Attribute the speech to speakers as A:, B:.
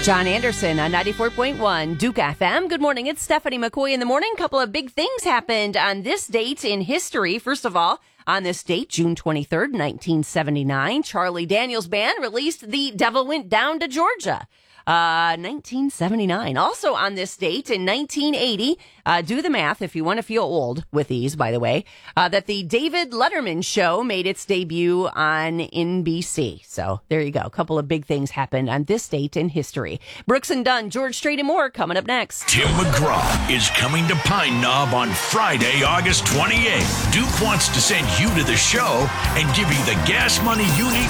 A: John Anderson on 94.1 Duke FM. Good morning. It's Stephanie McCoy in the morning. A couple of big things happened on this date in history. First of all, on this date, June 23rd, 1979, Charlie Daniels Band released The Devil Went Down to Georgia. 1979. Also on this date in 1980, do the math if you want to feel old with these, by the way, that the David Letterman show made its debut on NBC. So there you go. A couple of big things happened on this date in history. Brooks and Dunn, George Strait and more coming up next.
B: Tim McGraw is coming to Pine Knob on Friday, August 28th. Duke wants to send you to the show and give you the gas money you need